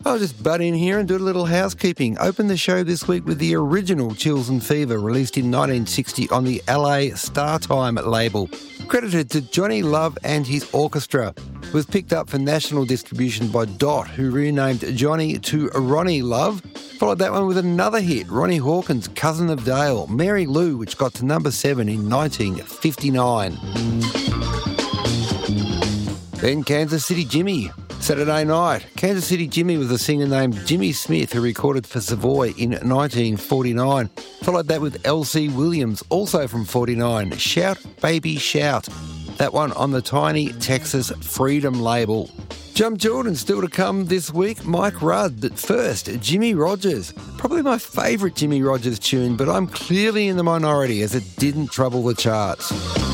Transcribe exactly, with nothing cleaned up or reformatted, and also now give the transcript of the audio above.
I'll just butt in here and do a little housekeeping. Open the show this week with the original Chills and Fever, released in nineteen sixty on the L A Startime label. Credited to Johnny Love and his orchestra. It was picked up for national distribution by Dot, who renamed Johnny to Ronnie Love. Followed that one with another hit, Ronnie Hawkins' Cousin of Dale, Mary Lou, which got to number seven in nineteen fifty-nine. Then Kansas City Jimmy. Saturday night, Kansas City Jimmy was a singer named Jimmy Smith who recorded for Savoy in nineteen forty-nine. Followed that with L C Williams, also from forty-nine, Shout Baby Shout. That one on the tiny Texas Freedom label. Jump Jordan still to come this week, Mike Rudd. But first, Jimmy Rogers. Probably my favourite Jimmy Rogers tune, but I'm clearly in the minority as it didn't trouble the charts.